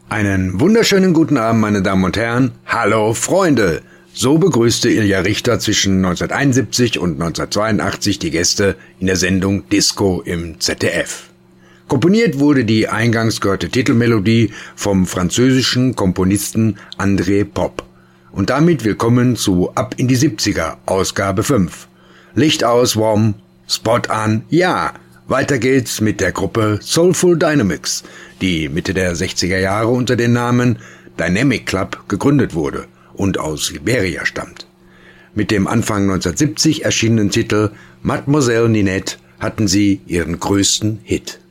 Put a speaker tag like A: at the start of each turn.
A: Einen wunderschönen guten Abend, meine Damen und Herren. Hallo, Freunde! So begrüßte Ilja Richter zwischen 1971 und 1982 die Gäste in der Sendung Disco im ZDF. Komponiert wurde die eingangs gehörte Titelmelodie vom französischen Komponisten André Popp. Und damit willkommen zu Ab in die 70er, Ausgabe 5. Licht aus, Wom, Spot an, ja! Weiter geht's mit der Gruppe Soulful Dynamics, die Mitte der 60er Jahre unter dem Namen Dynamic Club gegründet wurde und aus Liberia stammt. Mit dem Anfang 1970 erschienenen Titel Mademoiselle Ninette hatten sie ihren größten Hit.